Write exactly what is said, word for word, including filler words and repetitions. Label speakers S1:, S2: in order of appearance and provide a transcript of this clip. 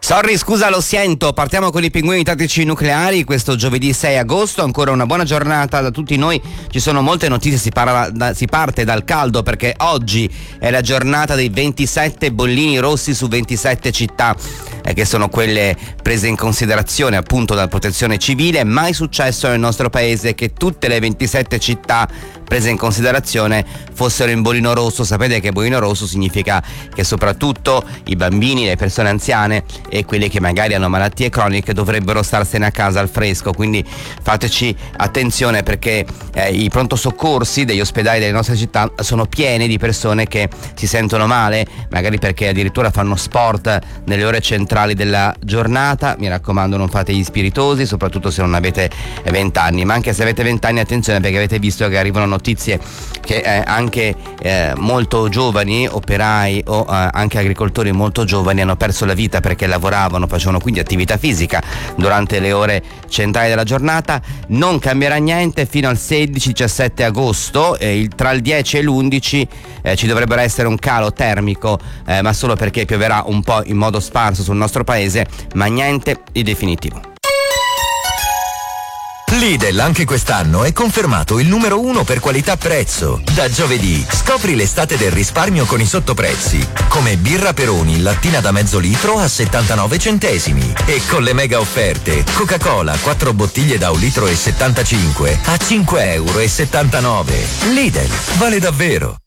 S1: Sorry, scusa, lo sento. Partiamo con i pinguini tattici nucleari questo giovedì sei agosto. Ancora una buona giornata da tutti noi. Ci sono molte notizie, si, parla da, si parte dal caldo perché oggi è la giornata dei ventisette bollini rossi su ventisette città, eh, che sono quelle prese in considerazione appunto dalla protezione civile. Mai successo nel nostro paese che tutte le ventisette città prese in considerazione fossero in bollino rosso. Sapete che bollino rosso significa che soprattutto i bambini, le persone anziane e quelli che magari hanno malattie croniche dovrebbero starsene a casa al fresco, quindi fateci attenzione perché eh, i pronto soccorsi degli ospedali delle nostre città sono pieni di persone che si sentono male, magari perché addirittura fanno sport nelle ore centrali della giornata. Mi raccomando, non fate gli spiritosi, soprattutto se non avete venti anni, ma anche se avete venti anni attenzione, perché avete visto che arrivano notizie che eh, anche eh, molto giovani operai o eh, anche agricoltori molto giovani hanno perso la vita perché lavoravano, facevano quindi attività fisica durante le ore centrali della giornata. Non cambierà niente fino al sedici diciassette agosto, eh, il, tra il dieci e l'undici eh, ci dovrebbe essere un calo termico, eh, ma solo perché pioverà un po' in modo sparso sul nostro paese, ma niente di definitivo.
S2: Lidl anche quest'anno è confermato il numero uno per qualità-prezzo. Da giovedì scopri l'estate del risparmio con i sottoprezzi, come birra Peroni lattina da mezzo litro a settantanove centesimi e con le mega offerte Coca-Cola quattro bottiglie da un litro e settantacinque a cinque euro e settantanove. Lidl, vale davvero.